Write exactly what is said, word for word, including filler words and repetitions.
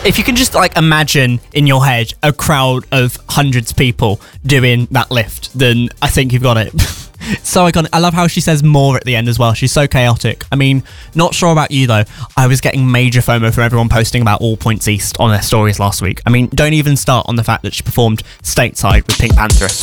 if you can just like imagine in your head a crowd of hundreds of people doing that lift, then I think you've got it. So iconic. I love how she says more at the end as well. She's so chaotic. I mean, not sure about you though. I was getting major FOMO from everyone posting about All Points East on their stories last week. I mean, don't even start on the fact that she performed stateside with Pink Pantheress.